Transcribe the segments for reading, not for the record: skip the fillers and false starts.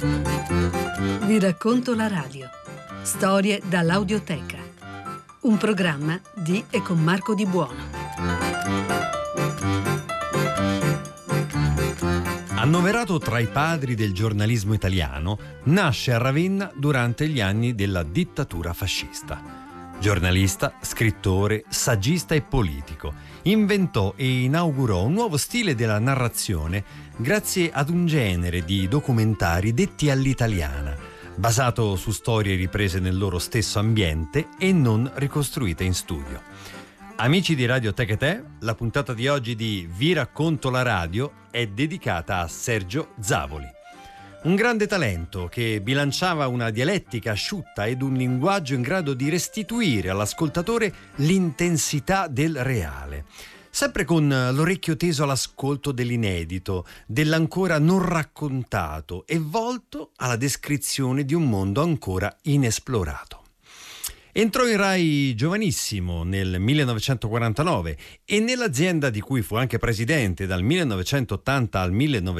Vi racconto la radio. Storie dall'audioteca. Un programma di e con Marco Di Buono. Annoverato tra i padri del giornalismo italiano, nasce a Ravenna durante gli anni della dittatura fascista. Giornalista, scrittore, saggista e politico, inventò e inaugurò un nuovo stile della narrazione grazie ad un genere di documentari detti all'italiana, basato su storie riprese nel loro stesso ambiente e non ricostruite in studio. Amici di Radioteca Te, la puntata di oggi di Vi racconto la radio è dedicata a Sergio Zavoli. Un grande talento che bilanciava una dialettica asciutta ed un linguaggio in grado di restituire all'ascoltatore l'intensità del reale, sempre con l'orecchio teso all'ascolto dell'inedito, dell'ancora non raccontato e volto alla descrizione di un mondo ancora inesplorato. Entrò in Rai giovanissimo nel 1949 e nell'azienda di cui fu anche presidente dal 1980 al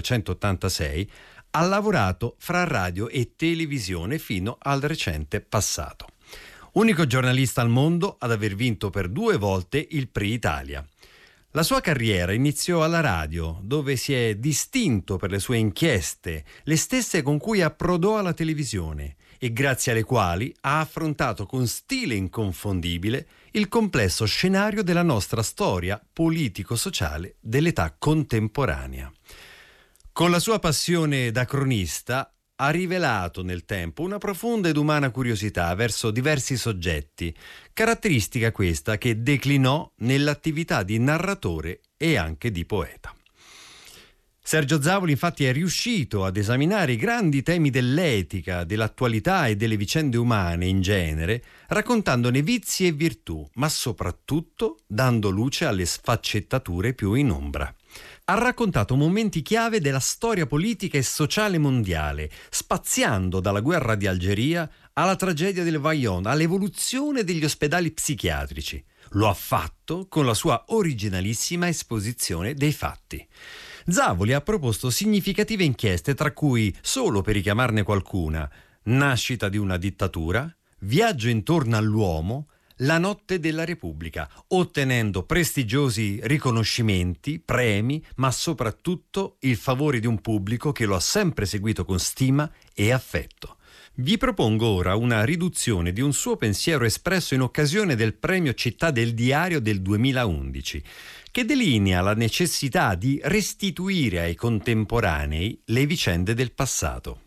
1986 ha lavorato fra radio e televisione fino al recente passato. Unico giornalista al mondo ad aver vinto per 2 volte il Prix Italia. La sua carriera iniziò alla radio, dove si è distinto per le sue inchieste, le stesse con cui approdò alla televisione e grazie alle quali ha affrontato con stile inconfondibile il complesso scenario della nostra storia politico-sociale dell'età contemporanea. Con la sua passione da cronista ha rivelato nel tempo una profonda ed umana curiosità verso diversi soggetti, caratteristica questa che declinò nell'attività di narratore e anche di poeta. Sergio Zavoli infatti è riuscito ad esaminare i grandi temi dell'etica, dell'attualità e delle vicende umane in genere, raccontandone vizi e virtù, ma soprattutto dando luce alle sfaccettature più in ombra. Ha raccontato momenti chiave della storia politica e sociale mondiale, spaziando dalla guerra di Algeria alla tragedia del Vajont, all'evoluzione degli ospedali psichiatrici. Lo ha fatto con la sua originalissima esposizione dei fatti. Zavoli ha proposto significative inchieste, tra cui, solo per richiamarne qualcuna, Nascita di una dittatura, Viaggio intorno all'uomo, La notte della Repubblica, ottenendo prestigiosi riconoscimenti, premi, ma soprattutto il favore di un pubblico che lo ha sempre seguito con stima e affetto. Vi propongo ora una riduzione di un suo pensiero espresso in occasione del premio Città del Diario del 2011, che delinea la necessità di restituire ai contemporanei le vicende del passato.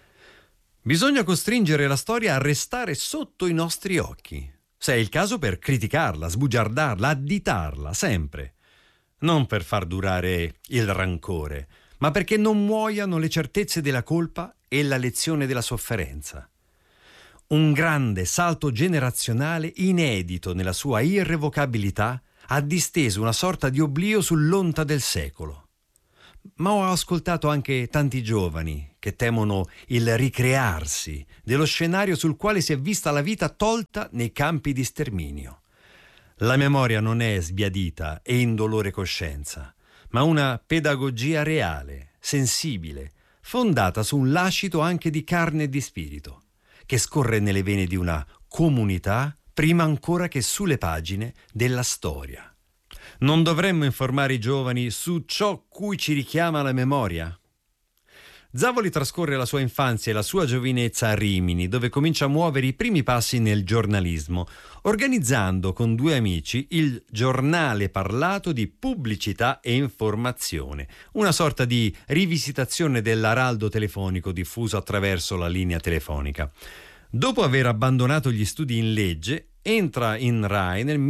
Bisogna costringere la storia a restare sotto i nostri occhi, se è il caso per criticarla, sbugiardarla, additarla, sempre. Non per far durare il rancore, ma perché non muoiano le certezze della colpa e la lezione della sofferenza. Un grande salto generazionale inedito nella sua irrevocabilità ha disteso una sorta di oblio sull'onta del secolo. Ma ho ascoltato anche tanti giovani che temono il ricrearsi dello scenario sul quale si è vista la vita tolta nei campi di sterminio. La memoria non è sbiadita e indolore coscienza, ma una pedagogia reale, sensibile, fondata su un lascito anche di carne e di spirito, che scorre nelle vene di una comunità prima ancora che sulle pagine della storia. Non dovremmo informare i giovani su ciò cui ci richiama la memoria? Zavoli trascorre la sua infanzia e la sua giovinezza a Rimini, dove comincia a muovere i primi passi nel giornalismo, organizzando con 2 amici il giornale parlato di pubblicità e informazione, una sorta di rivisitazione dell'araldo telefonico diffuso attraverso la linea telefonica. Dopo aver abbandonato gli studi in legge, entra in Rai nel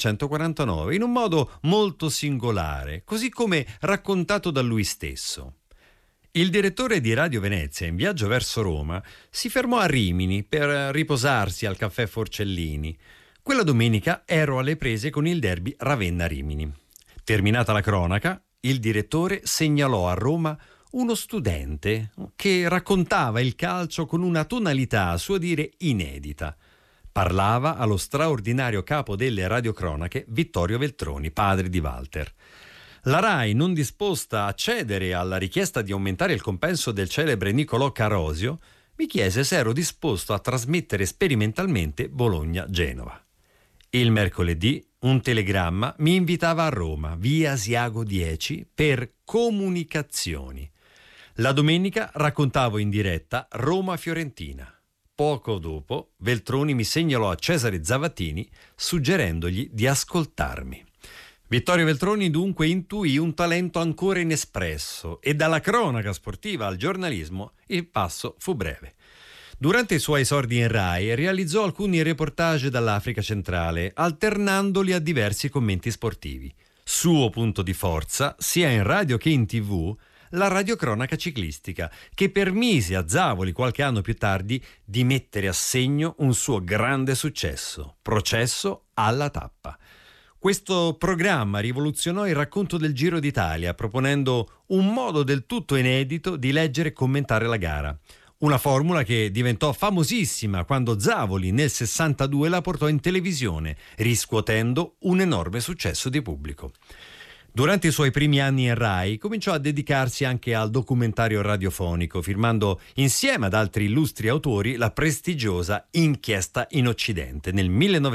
1949 in un modo molto singolare, così come raccontato da lui stesso. Il direttore di Radio Venezia, in viaggio verso Roma, si fermò a Rimini per riposarsi al caffè Forcellini. Quella domenica ero alle prese con il derby Ravenna-Rimini. Terminata la cronaca, il direttore segnalò a Roma uno studente che raccontava il calcio con una tonalità, a suo dire, inedita. Parlava allo straordinario capo delle radiocronache Vittorio Veltroni, padre di Walter. La RAI, non disposta a cedere alla richiesta di aumentare il compenso del celebre Niccolò Carosio, mi chiese se ero disposto a trasmettere sperimentalmente Bologna-Genova. Il mercoledì un telegramma mi invitava a Roma, via Asiago 10, per comunicazioni. La domenica raccontavo in diretta Roma-Fiorentina. Poco dopo Veltroni mi segnalò a Cesare Zavattini suggerendogli di ascoltarmi. Vittorio Veltroni dunque intuì un talento ancora inespresso e dalla cronaca sportiva al giornalismo il passo fu breve. Durante i suoi esordi in RAI realizzò alcuni reportage dall'Africa centrale, alternandoli a diversi commenti sportivi. Suo punto di forza, sia in radio che in TV, la radiocronaca ciclistica, che permise a Zavoli qualche anno più tardi di mettere a segno un suo grande successo, Processo alla tappa. Questo programma rivoluzionò il racconto del Giro d'Italia, proponendo un modo del tutto inedito di leggere e commentare la gara. Una formula che diventò famosissima quando Zavoli nel 62 la portò in televisione, riscuotendo un enorme successo di pubblico. Durante i suoi primi anni in RAI cominciò a dedicarsi anche al documentario radiofonico, firmando insieme ad altri illustri autori la prestigiosa Inchiesta in Occidente nel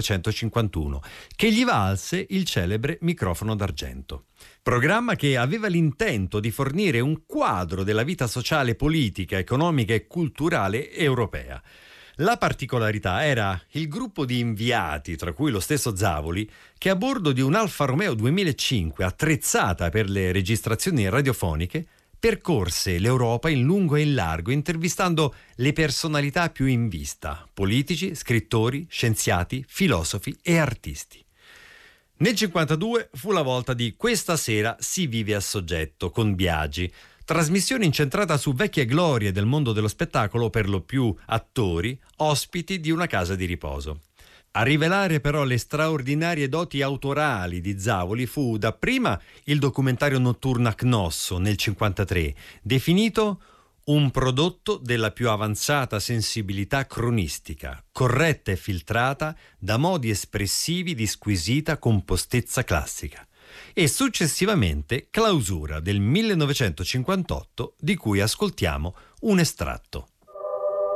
1951, che gli valse il celebre Microfono d'argento. Programma che aveva l'intento di fornire un quadro della vita sociale, politica, economica e culturale europea. La particolarità era il gruppo di inviati, tra cui lo stesso Zavoli, che a bordo di un Alfa Romeo 2005 attrezzata per le registrazioni radiofoniche percorse l'Europa in lungo e in largo, intervistando le personalità più in vista: politici, scrittori, scienziati, filosofi e artisti. Nel 1952 fu la volta di Questa sera si vive a Soggetto con Biagi, trasmissione incentrata su vecchie glorie del mondo dello spettacolo, per lo più attori, ospiti di una casa di riposo. A rivelare però le straordinarie doti autorali di Zavoli fu dapprima il documentario Notturna Cnosso nel 1953, definito un prodotto della più avanzata sensibilità cronistica, corretta e filtrata da modi espressivi di squisita compostezza classica, e successivamente Clausura del 1958, di cui ascoltiamo un estratto.